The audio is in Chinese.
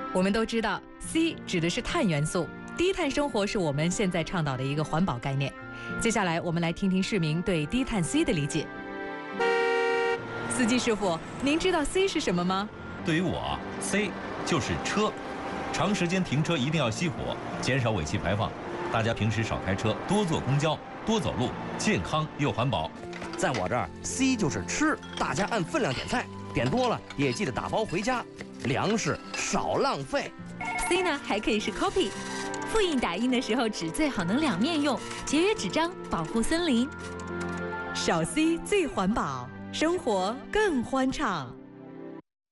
我们都知道 ，C 指的是碳元素，低碳生活是我们现在倡导的一个环保概念。接下来，我们来听听市民对低碳 C 的理解。司机师傅，您知道 C 是什么吗？ 对于我 ，C 就是车，长时间停车一定要熄火，减少尾气排放。大家平时少开车，多坐公交，多走路，健康又环保。 在我这儿 ，C 就是吃，大家按分量点菜，点多了也记得打包回家，粮食少浪费。 C 呢还可以是 copy， 复印打印的时候纸最好能两面用，节约纸张，保护森林。 少 C 最环保，生活更欢畅。